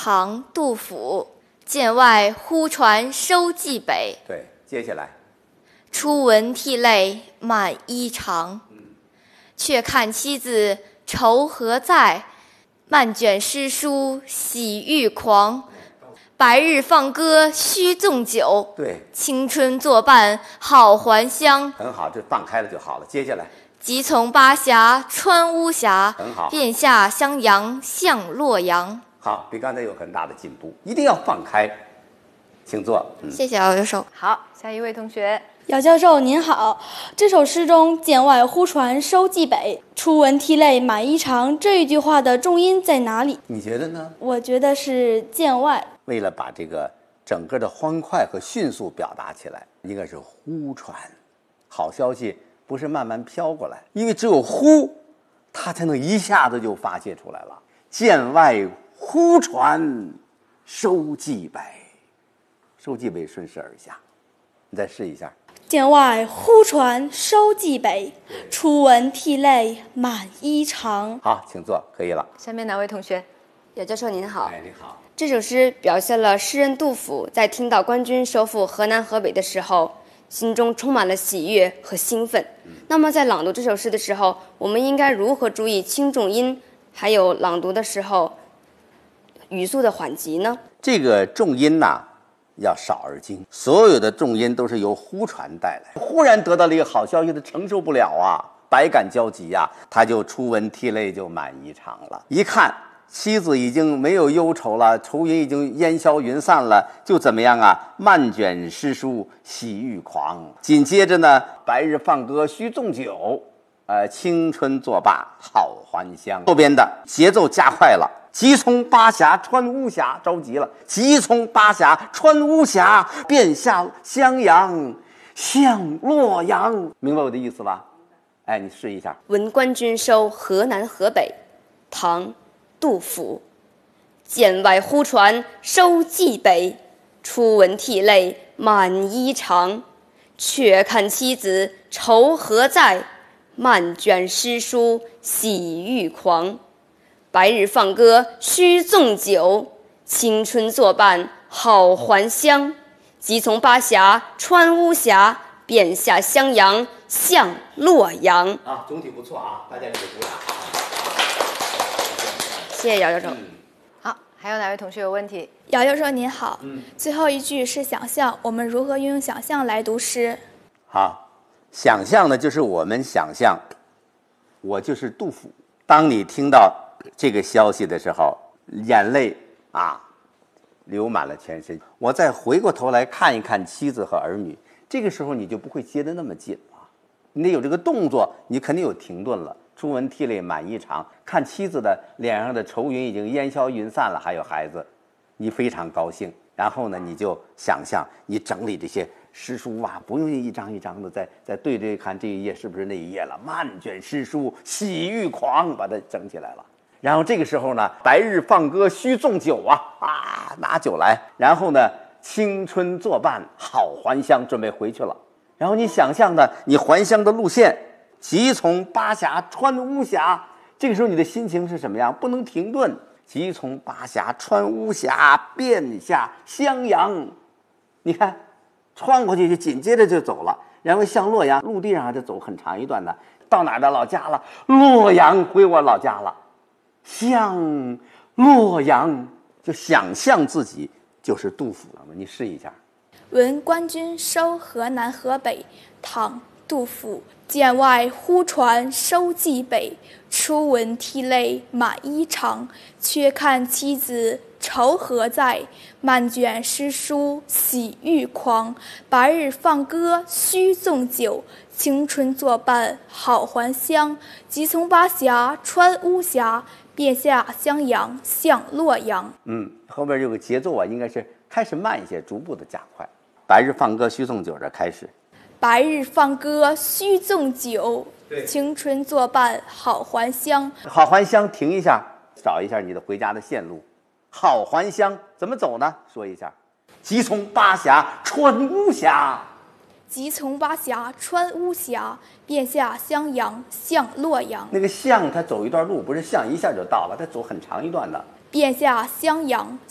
唐·杜甫。剑外忽传收蓟北。 对，接下来。 初闻涕泪满衣裳，却看妻子愁何在？漫卷诗书喜欲狂。白日放歌须纵酒， 对， 青春作伴好还乡。 很好，这放开了就好了。接下来。 即从巴峡穿巫峡， 很好， 便下襄阳向洛阳。 好，比刚才有很大的进步，一定要放开。请坐。 谢谢姚教授。 好，下一位同学。 姚教授您好，这首诗中“剑外忽传收蓟北，初闻涕泪满衣裳”这一句话的重音在哪里？ 你觉得呢？ 我觉得是剑外。 为了把这个整个的欢快和迅速表达起来，应该是忽传。好消息不是慢慢飘过来，因为只有忽，它才能一下子就发泄出来了。剑外忽传收蓟北，收蓟北顺势而下。你再试一下。 剑外忽传收蓟北，初闻涕泪满衣裳。 好，请坐，可以了。 下面哪位同学？ 姚教授您好。 哎，你好。 这首诗表现了诗人杜甫在听到官军收复河南河北的时候，心中充满了喜悦和兴奋。那么在朗读这首诗的时候，我们应该如何注意轻重音，还有朗读的时候语速的缓急呢？ 这个重音呐，要少而精，所有的重音都是由忽传带来。忽然得到了一个好消息，他承受不了啊，百感交集呀，他就初闻涕泪就满衣裳了。一看妻子已经没有忧愁了，愁云已经烟消云散了，就怎么样啊？漫卷诗书喜欲狂。紧接着呢，白日放歌须纵酒，青春作罢好还乡。后边的节奏加快了。即从巴峡穿巫峡，着急了。即从巴峡穿巫峡，便下襄阳向洛阳。明白我的意思吧？哎，你试一下。 闻官军收河南河北，唐·杜甫。剑外忽传收蓟北，初闻涕泪满衣裳。却看妻子愁何在？漫卷诗书喜欲狂。白日放歌须纵酒，青春作伴好还乡。即从巴峡穿巫峡，便下襄阳向洛阳。 啊，总体不错啊，大家给鼓掌。 谢谢姚教授。 好，还有哪位同学有问题？ 姚教授您好。最后一句是想象，我们如何运用想象来读诗？ 好，想象呢，就是我们想象，我就是杜甫。当你听到这个消息的时候，眼泪啊流满了全身。我再回过头来看一看妻子和儿女，这个时候你就不会接得那么紧了。你得有这个动作，你肯定有停顿了。初闻涕泪满衣裳，看妻子的脸上的愁云已经烟消云散了，还有孩子，你非常高兴。然后呢，你就想象你整理这些诗书啊，不用一张一张的再对着看这一页是不是那一页了，漫卷诗书喜欲狂，把它整起来了。然后这个时候呢，白日放歌须纵酒啊，拿酒来。然后呢，青春作伴好还乡，准备回去了。然后你想象的你还乡的路线，即从巴峡穿巫峡，这个时候你的心情是什么样？不能停顿。即从巴峡穿巫峡，便下襄阳。你看，穿过去就紧接着就走了，然后向洛阳，陆地上还得走很长一段的，到哪儿的老家了？洛阳，回我老家了。向洛阳，就想象自己就是杜甫了嘛。你试一下。 闻官军收河南河北，唐·杜甫。剑外忽传收蓟北，初闻涕泪满衣裳。却看妻子愁何在？漫卷诗书喜欲狂。白日放歌须纵酒，青春作伴好还乡。即从巴峡穿巫峡，便下襄阳向洛阳。 后边这个节奏啊，应该是开始慢一些，逐步的加快。白日放歌须纵酒，这开始。 白日放歌须纵酒，青春作伴好还乡。 好还乡，停一下，找一下你的回家的线路。好还乡怎么走呢？说一下。即从巴峡穿巫峡。 即从巴峡穿巫峡，便下襄阳向洛阳。 那个向他走一段路，不是向一下就到了，他走很长一段的。 便下襄阳